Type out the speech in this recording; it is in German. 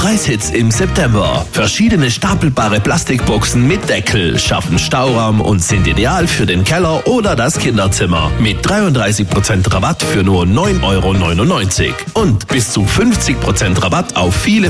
Preishits im September. Verschiedene stapelbare Plastikboxen mit Deckel schaffen Stauraum und sind ideal für den Keller oder das Kinderzimmer. Mit 33% Rabatt für nur 9,99 € und bis zu 50% Rabatt auf viele